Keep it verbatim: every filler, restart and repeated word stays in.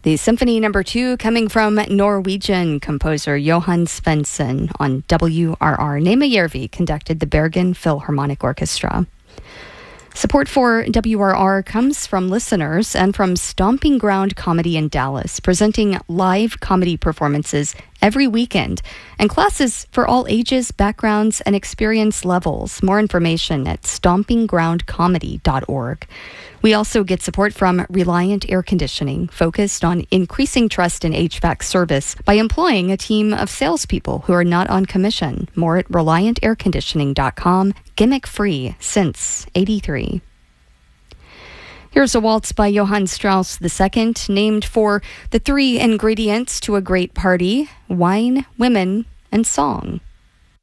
The Symphony Number Two coming from Norwegian composer Johan Svensson on W R R. Nehmejärvi conducted the Bergen Philharmonic Orchestra. Support for W R R comes from listeners and from Stomping Ground Comedy in Dallas, presenting live comedy performances every weekend and classes for all ages, backgrounds, and experience levels. More information at stomping ground comedy dot org. We also get support from Reliant Air Conditioning, focused on increasing trust in H V A C service by employing a team of salespeople who are not on commission. More at reliant air conditioning dot com. Gimmick free since eighty-three. Here's a waltz by Johann Strauss the Second, named for the three ingredients to a great party: wine, women, and song.